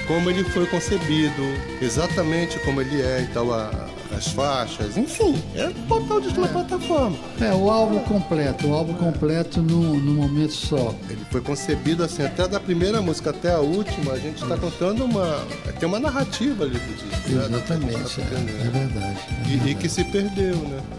como ele foi concebido, exatamente como ele é e tal, as faixas, enfim, é total de uma plataforma. O álbum completo num momento só. Ele foi concebido assim, até da primeira música até a última, a gente está contando tem uma narrativa ali do disco. Exatamente, Né? é verdade. E que se perdeu, né?